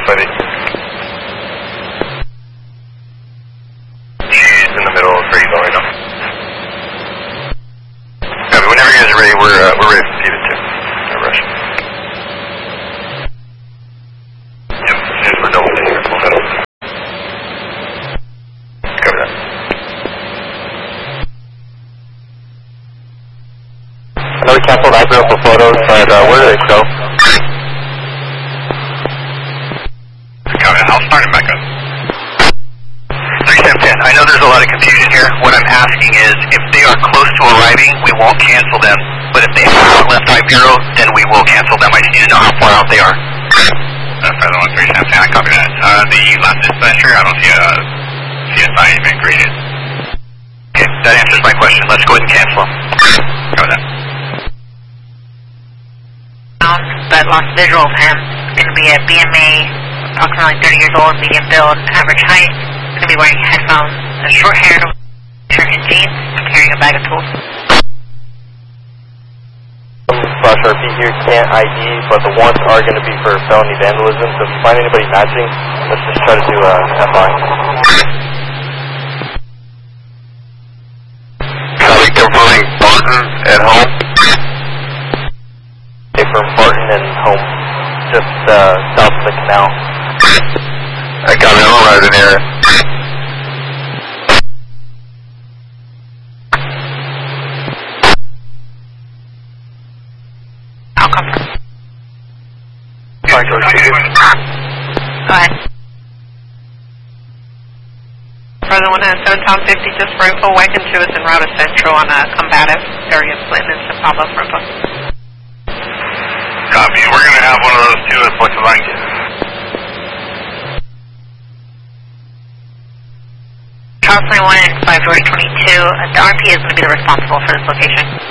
Sunday. She's in the middle of Free right now. Yeah, whenever you guys are ready, we're ready for Steven too. No rush. Yep, as soon as we're done with it here, we'll head over. Cover that. I know we canceled Acro for photos, but where do they go? I'll start it back up. 3710, I know there's a lot of confusion here. What I'm asking is, if they are close to arriving, we won't cancel them. But if they have left Type Bureau, then we will cancel them. I just need to know how far out they are. Further on 3710, I copy that. The last dispatcher, I don't see a CSI event created. Okay, that answers my question. Let's go ahead and cancel them. Cover that. But lost visual of him. Going to be a BMA, approximately 30 years old, medium build, average height. Going to be wearing headphones, a short hair, shirt and jeans, carrying a bag of tools. Flash RP here, can't ID, but the warrants are going to be for felony vandalism, so if you find anybody matching, let's just try to do a FI. Confirming Barton at home. Okay, from Barton and home, just south of the canal. I got it, I'm right in here. Go ahead. President 107, Tom 50, just for info, wagon 2 is en route to Central on a combative area split in San Pablo for info. Copy, we're going to have one of those two at Point Blanket. Charles 21 and 5 George 22, the RP is going to be the responsible for this location.